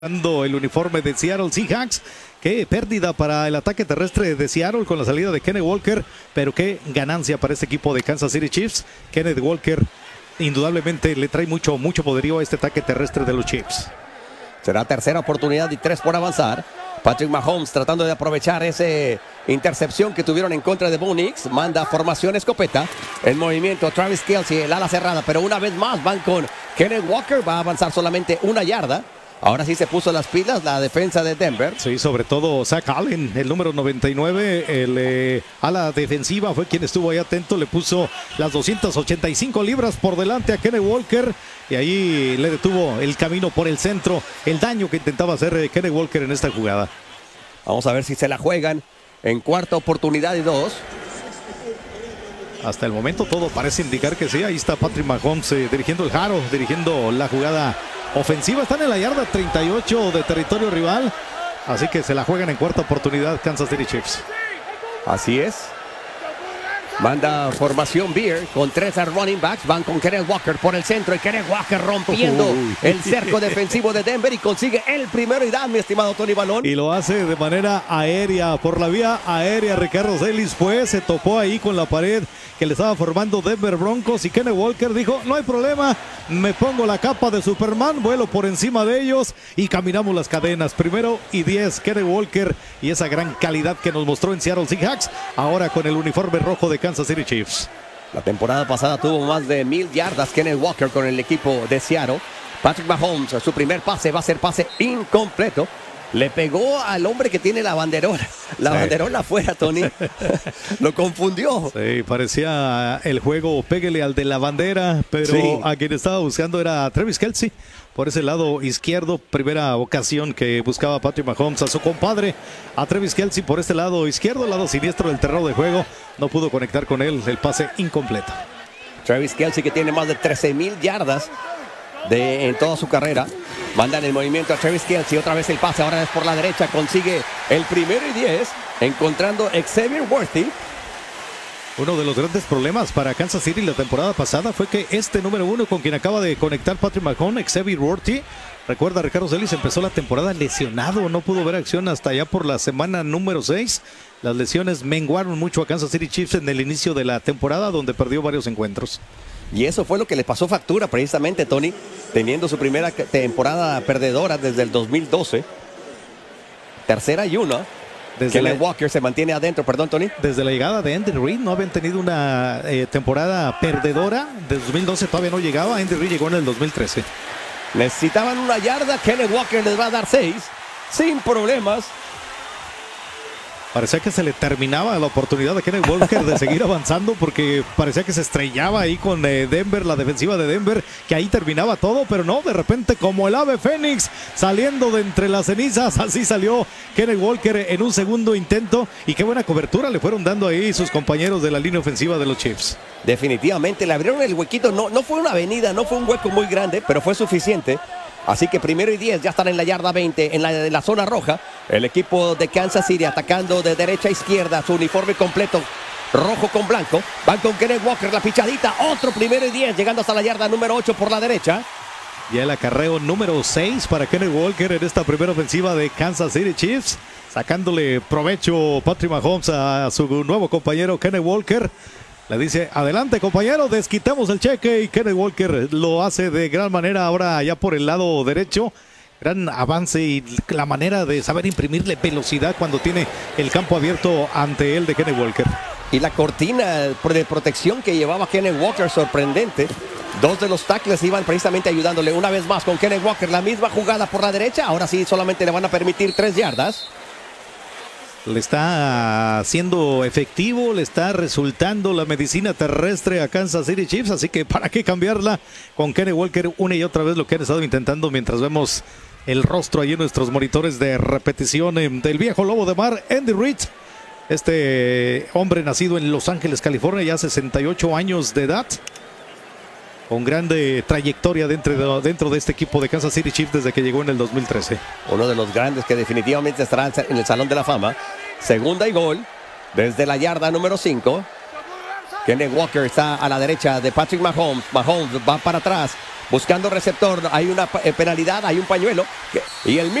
El uniforme de Seattle Seahawks. Qué pérdida para el ataque terrestre de Seattle con la salida de Kenneth Walker, pero qué ganancia para este equipo de Kansas City Chiefs. Kenneth Walker indudablemente le trae mucho poderío a este ataque terrestre de los Chiefs. Será tercera oportunidad y 3 por avanzar. Patrick Mahomes tratando de aprovechar esa intercepción que tuvieron en contra de Bo Nix. Manda formación escopeta. En movimiento Travis Kelce, el ala cerrada, pero una vez más van con Kenneth Walker. Va a avanzar solamente 1 yarda. Ahora sí se puso las pilas la defensa de Denver. Sí, sobre todo Zach Allen, el número 99, el ala defensiva fue quien estuvo ahí atento, le puso las 285 libras por delante a Kenneth Walker y ahí le detuvo el camino por el centro, el daño que intentaba hacer Kenneth Walker en esta jugada. Vamos a ver si se la juegan en cuarta oportunidad y 2. Hasta el momento todo parece indicar que sí. Ahí está Patrick Mahomes dirigiendo el jaro, dirigiendo la jugada ofensiva. Están en la yarda 38 de territorio rival. Así que se la juegan en cuarta oportunidad Kansas City Chiefs. Así es. Manda formación Beer con 3 running backs. Van con Kenneth Walker por el centro. Y Kenneth Walker rompiendo el cerco defensivo de Denver. Y consigue el primero y da, mi estimado Tony Balón. Y lo hace de manera aérea. Por la vía aérea, Ricardo Celis se topó ahí con la pared que le estaba formando Denver Broncos. Y Kenneth Walker dijo, no hay problema. Me pongo la capa de Superman. Vuelo por encima de ellos. Y caminamos las cadenas. Primero y 10. Kenneth Walker. Y esa gran calidad que nos mostró en Seattle Seahawks. Ahora con el uniforme rojo de Kansas City Chiefs. La temporada pasada tuvo más de 1000 yardas Kenneth Walker con el equipo de Seattle. Patrick Mahomes, su primer pase va a ser pase incompleto. Le pegó al hombre que tiene la banderola. La banderola afuera, Tony. Lo confundió. Sí, parecía el juego pégale al de la bandera, pero sí, a quien estaba buscando era Travis Kelce. Por ese lado izquierdo, primera ocasión que buscaba Patrick Mahomes a su compadre, a Travis Kelce por este lado izquierdo, lado siniestro del terreno de juego. No pudo conectar con él, el pase incompleto. Travis Kelce, que tiene más de 13,000 yardas en toda su carrera. Mandan el movimiento a Travis Kelce, otra vez el pase, ahora es por la derecha, consigue el primero y 10, encontrando Xavier Worthy. Uno de los grandes problemas para Kansas City la temporada pasada fue que este número 1 con quien acaba de conectar Patrick Mahomes, Xavier Worthy, recuerda, Ricardo Celis empezó la temporada lesionado, no pudo ver acción hasta allá por la semana número 6. Las lesiones menguaron mucho a Kansas City Chiefs en el inicio de la temporada, donde perdió varios encuentros. Y eso fue lo que le pasó factura precisamente, Tony, teniendo su primera temporada perdedora desde el 2012. Tercera y 1. Kenneth Walker se mantiene adentro, perdón, Tony. Desde la llegada de Andy Reid no habían tenido una temporada perdedora. Desde 2012 todavía no llegaba. Andy Reid llegó en el 2013. Necesitaban 1 yarda. Kenneth Walker les va a dar 6 sin problemas. Parecía que se le terminaba la oportunidad a Kenneth Walker de seguir avanzando porque parecía que se estrellaba ahí con Denver, la defensiva de Denver, que ahí terminaba todo, pero no, de repente como el ave fénix saliendo de entre las cenizas, así salió Kenneth Walker en un segundo intento y qué buena cobertura le fueron dando ahí sus compañeros de la línea ofensiva de los Chiefs. Definitivamente le abrieron el huequito, no fue una avenida, no fue un hueco muy grande, pero fue suficiente. Así que primero y 10, ya están en la yarda 20, en la zona roja. El equipo de Kansas City atacando de derecha a izquierda, su uniforme completo, rojo con blanco. Van con Kenneth Walker, la pichadita, otro primero y 10, llegando hasta la yarda número 8 por la derecha. Y el acarreo número 6 para Kenneth Walker en esta primera ofensiva de Kansas City Chiefs. Sacándole provecho Patrick Mahomes a su nuevo compañero Kenneth Walker. Le dice, adelante compañero, desquitamos el cheque y Kenneth Walker lo hace de gran manera ahora ya por el lado derecho. Gran avance y la manera de saber imprimirle velocidad cuando tiene el campo abierto ante él de Kenneth Walker. Y la cortina de protección que llevaba Kenneth Walker, sorprendente. 2 de los tackles iban precisamente ayudándole una vez más con Kenneth Walker. La misma jugada por la derecha, ahora sí solamente le van a permitir 3 yardas. Le está siendo efectivo, le está resultando la medicina terrestre a Kansas City Chiefs, así que para qué cambiarla con Kenneth Walker una y otra vez lo que han estado intentando mientras vemos el rostro ahí en nuestros monitores de repetición del viejo lobo de mar, Andy Reid. Este hombre nacido en Los Ángeles, California, ya 68 años de edad. Con grande trayectoria dentro de este equipo de Kansas City Chiefs desde que llegó en el 2013. Uno de los grandes que definitivamente estará en el Salón de la Fama. Segunda y gol desde la yarda número 5. Kenneth Walker está a la derecha de Patrick Mahomes. Mahomes va para atrás. buscando receptor. Hay una penalidad, hay un pañuelo. Y el